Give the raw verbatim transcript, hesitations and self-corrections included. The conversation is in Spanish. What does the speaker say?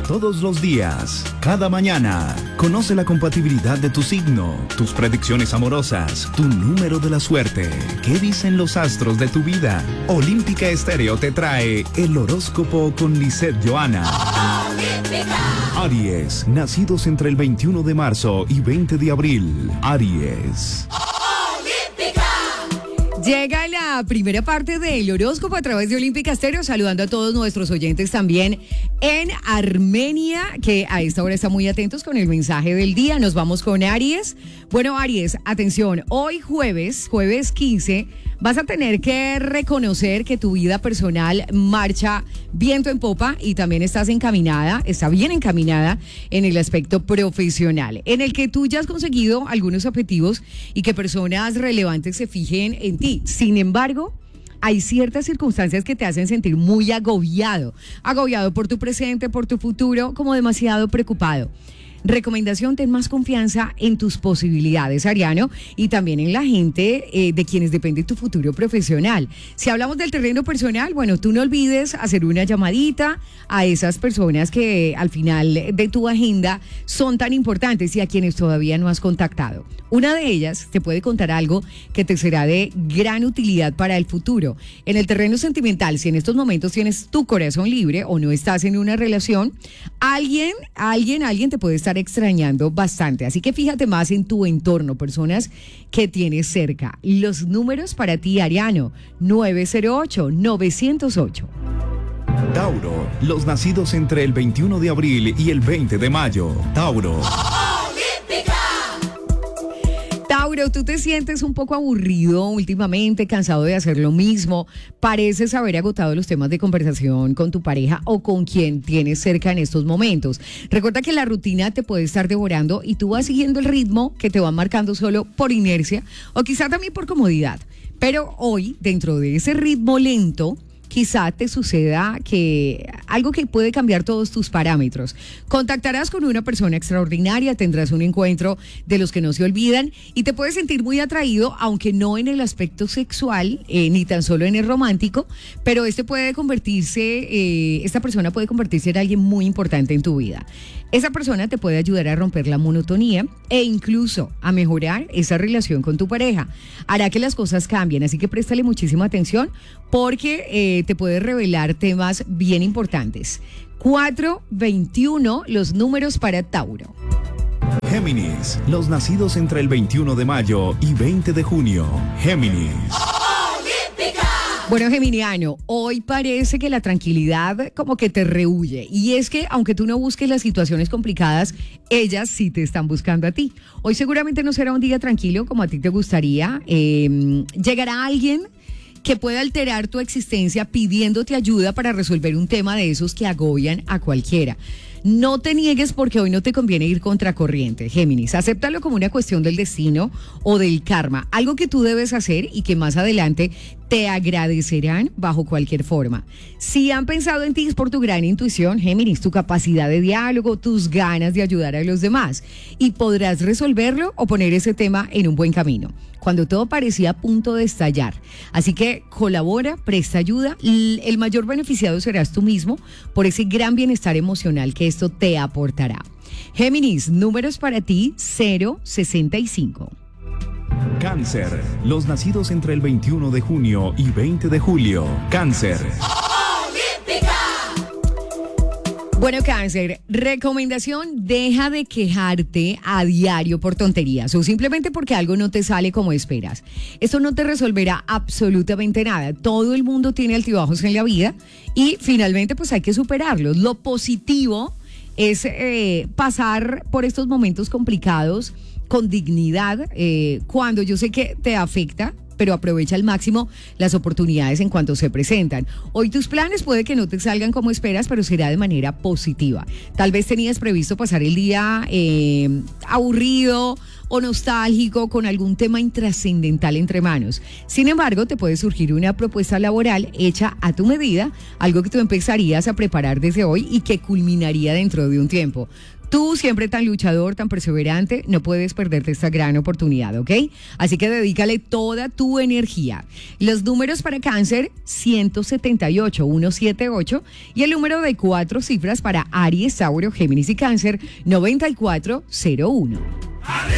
todos los días, cada mañana. Conoce la compatibilidad de tu signo, tus predicciones amorosas, tu número de la suerte. ¿Qué dicen los astros de tu vida? Olímpica Estéreo te trae el horóscopo con Lisette Johanna. Aries, nacidos entre el veintiuno de marzo y veinte de abril. Aries. Llega la primera parte del horóscopo a través de Olímpica Estéreo, saludando a todos nuestros oyentes también en Armenia, que a esta hora están muy atentos con el mensaje del día. Nos vamos con Aries. Bueno, Aries, atención, hoy jueves, jueves quince, vas a tener que reconocer que tu vida personal marcha viento en popa y también estás encaminada, está bien encaminada en el aspecto profesional, en el que tú ya has conseguido algunos objetivos y que personas relevantes se fijen en ti. Sin embargo, hay ciertas circunstancias que te hacen sentir muy agobiado, agobiado por tu presente, por tu futuro, como demasiado preocupado. Recomendación, ten más confianza en tus posibilidades, Ariano, y también en la gente eh, de quienes depende tu futuro profesional. Si hablamos del terreno personal, bueno, tú no olvides hacer una llamadita a esas personas que al final de tu agenda son tan importantes y a quienes todavía no has contactado. Una de ellas te puede contar algo que te será de gran utilidad para el futuro. En el terreno sentimental, si en estos momentos tienes tu corazón libre o no estás en una relación, alguien, alguien, alguien te puede estar extrañando bastante. Así que fíjate más en tu entorno, personas que tienes cerca. Los números para ti, Ariano, nueve cero ocho, nueve cero ocho. Tauro, los nacidos entre el veintiuno de abril y el veinte de mayo. Tauro. Tauro, tú te sientes un poco aburrido últimamente, cansado de hacer lo mismo, pareces haber agotado los temas de conversación con tu pareja o con quien tienes cerca en estos momentos. Recuerda que la rutina te puede estar devorando y tú vas siguiendo el ritmo que te va marcando solo por inercia o quizá también por comodidad. Pero hoy, dentro de ese ritmo lento, quizá te suceda que algo que puede cambiar todos tus parámetros. Contactarás con una persona extraordinaria, tendrás un encuentro de los que no se olvidan y te puedes sentir muy atraído, aunque no en el aspecto sexual, eh, ni tan solo en el romántico, pero este puede convertirse, eh, esta persona puede convertirse en alguien muy importante en tu vida. Esa persona te puede ayudar a romper la monotonía e incluso a mejorar esa relación con tu pareja. Hará que las cosas cambien, así que préstale muchísima atención porque eh, te puede revelar temas bien importantes. cuatro, veintiuno, los números para Tauro. Géminis, los nacidos entre el veintiuno de mayo y veinte de junio. Géminis. Bueno, geminiano, hoy parece que la tranquilidad como que te rehuye. Y es que aunque tú no busques las situaciones complicadas, ellas sí te están buscando a ti. Hoy seguramente no será un día tranquilo como a ti te gustaría. Eh, llegará alguien que pueda alterar tu existencia pidiéndote ayuda para resolver un tema de esos que agobian a cualquiera. No te niegues porque hoy no te conviene ir contracorriente, Géminis. Acéptalo como una cuestión del destino o del karma, algo que tú debes hacer y que más adelante te agradecerán bajo cualquier forma. Si han pensado en ti es por tu gran intuición, Géminis, tu capacidad de diálogo, tus ganas de ayudar a los demás y podrás resolverlo o poner ese tema en un buen camino cuando todo parecía a punto de estallar. Así que colabora, presta ayuda. El mayor beneficiado serás tú mismo por ese gran bienestar emocional que esto te aportará. Géminis, números para ti, cero sesenta y cinco. Cáncer, los nacidos entre el veintiuno de junio y veinte de julio. Cáncer. Bueno, Cáncer, recomendación, deja de quejarte a diario por tonterías o simplemente porque algo no te sale como esperas. Esto no te resolverá absolutamente nada. Todo el mundo tiene altibajos en la vida y finalmente pues hay que superarlos. Lo positivo es eh, pasar por estos momentos complicados con dignidad, eh, cuando yo sé que te afecta, pero aprovecha al máximo las oportunidades en cuanto se presentan. Hoy tus planes puede que no te salgan como esperas, pero será de manera positiva. Tal vez tenías previsto pasar el día eh, aburrido o nostálgico con algún tema intrascendental entre manos. Sin embargo, te puede surgir una propuesta laboral hecha a tu medida, algo que tú empezarías a preparar desde hoy y que culminaría dentro de un tiempo. Tú, siempre tan luchador, tan perseverante, no puedes perderte esta gran oportunidad, ¿ok? Así que dedícale toda tu energía. Los números para Cáncer, ciento setenta y ocho, ciento setenta y ocho, y el número de cuatro cifras para Aries, Tauro, Géminis y Cáncer, noventa y cuatro cero uno.